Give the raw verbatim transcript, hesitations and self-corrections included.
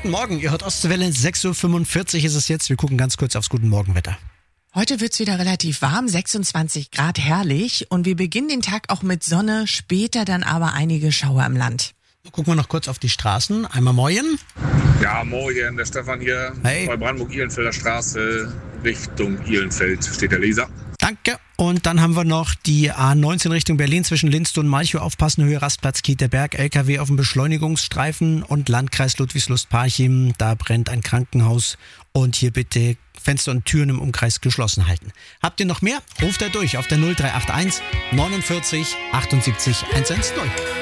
Guten Morgen, ihr hört Ostwelle, sechs Uhr fünfundvierzig ist es jetzt. Wir gucken ganz kurz aufs Guten Morgenwetter. Heute wird's wieder relativ warm, sechsundzwanzig Grad, herrlich. Und wir beginnen den Tag auch mit Sonne, später dann aber einige Schauer im Land. Gucken wir noch kurz auf die Straßen. Einmal Moin. Ja, moin, der Stefan hier. Hey. Bei Brandenburg-Ihlenfelder Straße, Richtung Ihlenfeld steht der Leser. Danke. Und dann haben wir noch die A neunzehn Richtung Berlin zwischen Linstow und Malchow. Aufpassen, Höhe Rastplatz Kieterberg. L K W auf dem Beschleunigungsstreifen und Landkreis Ludwigslust-Parchim. Da brennt ein Krankenhaus. Und hier bitte Fenster und Türen im Umkreis geschlossen halten. Habt ihr noch mehr? Ruft da durch auf der null drei acht eins neunundvierzig achtundsiebzig hundertzehn.